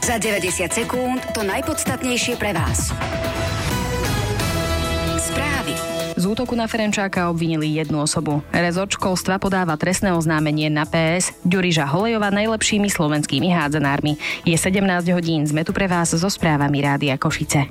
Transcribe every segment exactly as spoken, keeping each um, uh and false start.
Za deväťdesiat sekúnd to najpodstatnejšie pre vás. Správy. Z útoku na Ferenčáka obvinili jednu osobu. Rezort školstva podáva trestné oznámenie na pé es. Ďuriža Holejová najlepšími slovenskými hádzanármi. Je sedemnásť hodín, sme tu pre vás so správami Rádia Košice.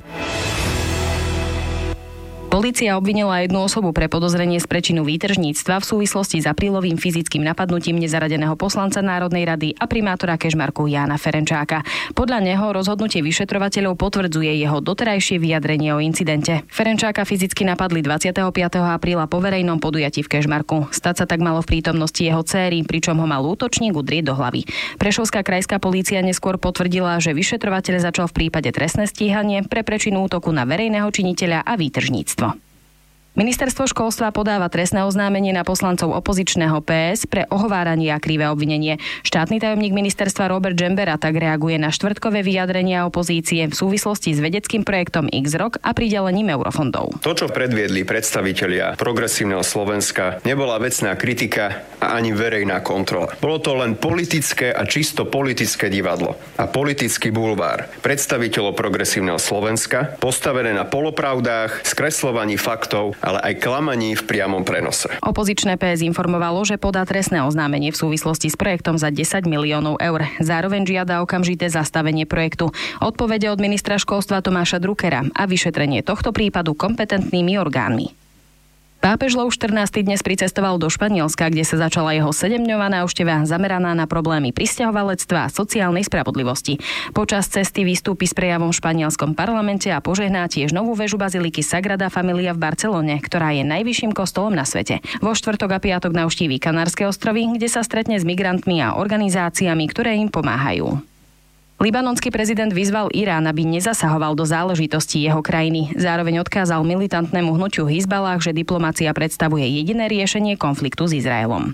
Polícia obvinila jednu osobu pre podozrenie z prečinu výtržníctva v súvislosti s aprílovým fyzickým napadnutím nezaradeného poslanca Národnej rady a primátora Kežmarku Jána Ferenčáka. Podľa neho rozhodnutie vyšetrovateľov potvrdzuje jeho doterajšie vyjadrenie o incidente. Ferenčáka fyzicky napadli dvadsiateho piateho apríla po verejnom podujatí v Kežmarku. Stať sa tak malo v prítomnosti jeho dcéry, pričom ho mal útočník udrieť do hlavy. Prešovská krajská polícia neskôr potvrdila, že vyšetrovateľ začal v prípade trestné stíhanie pre prečinu útoku na verejného činiteľa a výtržníctvo. Ministerstvo školstva podáva trestné oznámenie na poslancov opozičného pé es pre ohováranie a krivé obvinenie. Štátny tajomník ministerstva Robert Džembera tak reaguje na štvrtkové vyjadrenia opozície v súvislosti s vedeckým projektom X-Rok a pridelením eurofondov. To, čo predviedli predstavitelia Progresívneho Slovenska, nebola vecná kritika a ani verejná kontrola. Bolo to len politické a čisto politické divadlo a politický bulvár predstaviteľov Progresívneho Slovenska, postavené na polopravdách, skresľovaní faktov, ale aj klamaní v priamom prenose. Opozičné pé es informovalo, že podá trestné oznámenie v súvislosti s projektom za desať miliónov eur. Zároveň žiada okamžité zastavenie projektu. Odpovede od ministra školstva Tomáša Druckera a vyšetrenie tohto prípadu kompetentnými orgánmi. Pápež Lev štrnásty dnes pricestoval do Španielska, kde sa začala jeho sedemdňová návšteva zameraná na problémy prisťahovalectva a sociálnej spravodlivosti. Počas cesty vystúpi s prejavom v španielskom parlamente a požehná tiež novú väžu baziliky Sagrada Familia v Barcelone, ktorá je najvyšším kostolom na svete. Vo štvrtok a piatok navštíví Kanárske ostrovy, kde sa stretne s migrantmi a organizáciami, ktoré im pomáhajú. Libanonský prezident vyzval Irán, aby nezasahoval do záležitostí jeho krajiny. Zároveň odkázal militantnému hnutiu Hizballah, že diplomacia predstavuje jediné riešenie konfliktu s Izraelom.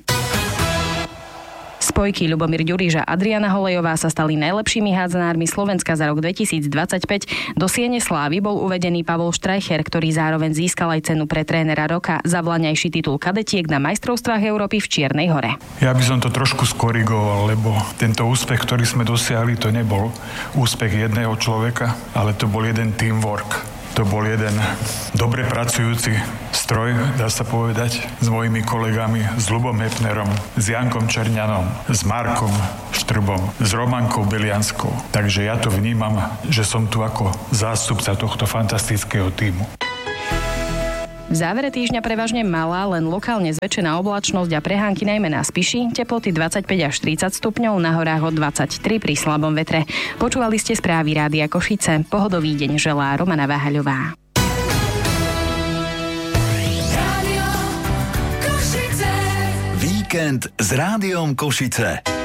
Spojky Ľubomír Ďuriža a Adriana Holejová sa stali najlepšími hádzanármi Slovenska za rok dvetisícdvadsaťpäť. Do siene slávy bol uvedený Pavol Štrajcher, ktorý zároveň získal aj cenu pre trénera roka za vlaňajší titul kadetiek na majstrovstvách Európy v Čiernej Hore. Ja by som to trošku skorigoval, lebo tento úspech, ktorý sme dosiahli, to nebol úspech jedného človeka, ale to bol jeden teamwork. To bol jeden dobre pracujúci stroj, dá sa povedať, s mojimi kolegami, s Ľubom Hepnerom, s Jankom Čerňanom, s Markom Štrbom, s Romankou Belianskou. Takže ja to vnímam, že som tu ako zástupca tohto fantastického tímu. V závere týždňa prevažne malá, len lokálne zväčšená oblačnosť a prehánky najmä na Spiši, teploty dvadsaťpäť až tridsať stupňov, na horách od dvadsaťtri pri slabom vetre. Počúvali ste správy Rádia Košice. Pohodový deň želá Romana Váhaľová. Víkend s Rádiom Košice.